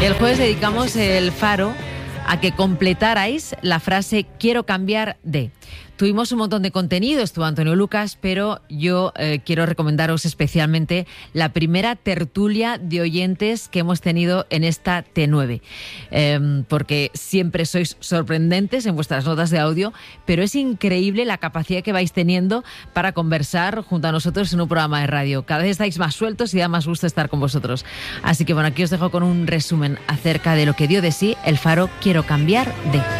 el jueves dedicamos el Faro a que completarais la frase quiero cambiar de. Tuvimos un montón de contenido, estuvo Antonio Lucas, pero yo quiero recomendaros especialmente la primera tertulia de oyentes que hemos tenido en esta T9, porque siempre sois sorprendentes en vuestras notas de audio, pero es increíble la capacidad que vais teniendo para conversar junto a nosotros en un programa de radio. Cada vez estáis más sueltos y da más gusto estar con vosotros. Así que bueno, aquí os dejo con un resumen acerca de lo que dio de sí el Faro Quiero cambiar de.